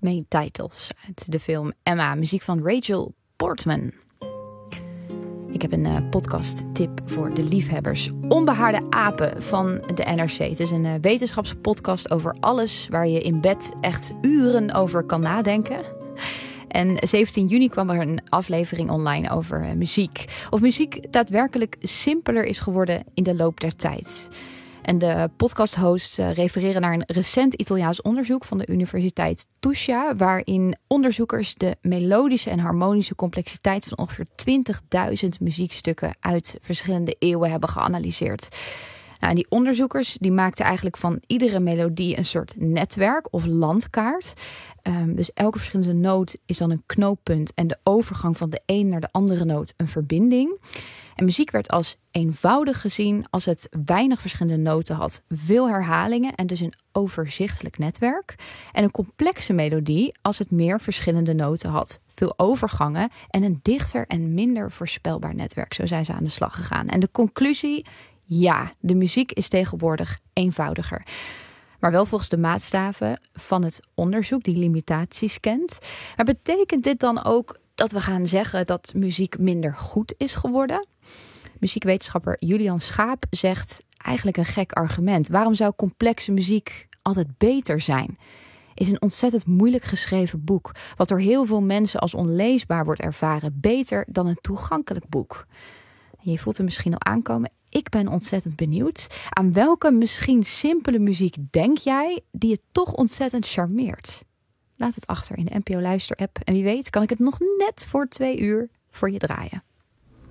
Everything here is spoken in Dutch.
Main titles uit de film Emma, muziek van Rachel Portman. Ik heb een podcast-tip voor de liefhebbers. Onbehaarde apen van de NRC. Het is een wetenschapspodcast over alles waar je in bed echt uren over kan nadenken. En 17 juni kwam er een aflevering online over muziek. Of muziek daadwerkelijk simpeler is geworden in de loop der tijd. En de podcasthosts refereren naar een recent Italiaans onderzoek van de Universiteit Tuscia, waarin onderzoekers de melodische en harmonische complexiteit van ongeveer 20.000 muziekstukken uit verschillende eeuwen hebben geanalyseerd. Nou, en die onderzoekers die maakten eigenlijk van iedere melodie een soort netwerk of landkaart. Dus elke verschillende noot is dan een knooppunt en de overgang van de een naar de andere noot een verbinding. En muziek werd als eenvoudig gezien als het weinig verschillende noten had, veel herhalingen en dus een overzichtelijk netwerk. En een complexe melodie als het meer verschillende noten had, veel overgangen en een dichter en minder voorspelbaar netwerk. Zo zijn ze aan de slag gegaan. En de conclusie: ja, de muziek is tegenwoordig eenvoudiger. Maar wel volgens de maatstaven van het onderzoek die limitaties kent. Maar betekent dit dan ook dat we gaan zeggen dat muziek minder goed is geworden? Muziekwetenschapper Julian Schaap zegt eigenlijk een gek argument. Waarom zou complexe muziek altijd beter zijn? Is een ontzettend moeilijk geschreven boek, wat door heel veel mensen als onleesbaar wordt ervaren, beter dan een toegankelijk boek? Je voelt hem misschien al aankomen. Ik ben ontzettend benieuwd. Aan welke misschien simpele muziek denk jij die je toch ontzettend charmeert? Laat het achter in de NPO Luister app. En wie weet kan ik het nog net voor 2 uur voor je draaien.